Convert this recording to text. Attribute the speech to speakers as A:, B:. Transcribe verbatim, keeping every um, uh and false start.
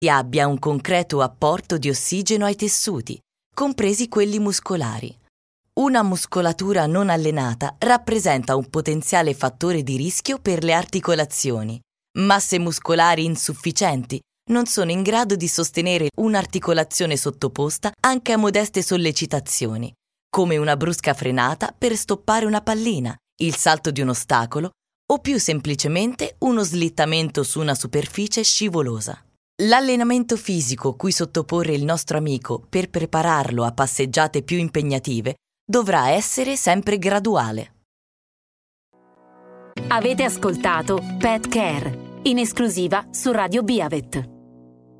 A: abbia un concreto apporto di ossigeno ai tessuti, compresi quelli muscolari. Una muscolatura non allenata rappresenta un potenziale fattore di rischio per le articolazioni. Masse muscolari insufficienti non sono in grado di sostenere un'articolazione sottoposta anche a modeste sollecitazioni, come una brusca frenata per stoppare una pallina, il salto di un ostacolo o più semplicemente uno slittamento su una superficie scivolosa. L'allenamento fisico cui sottoporre il nostro amico per prepararlo a passeggiate più impegnative dovrà essere sempre graduale.
B: Avete ascoltato Pet Care, in esclusiva su Radio Biavet.